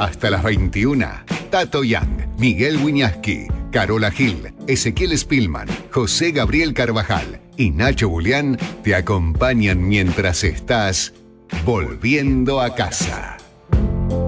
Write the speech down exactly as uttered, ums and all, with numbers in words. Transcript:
Hasta las veintiuna. Tato Young, Miguel Wiñaski, Carola Gil, Ezequiel Spillman, José Gabriel Carvajal y Nacho Julián te acompañan mientras estás volviendo a casa.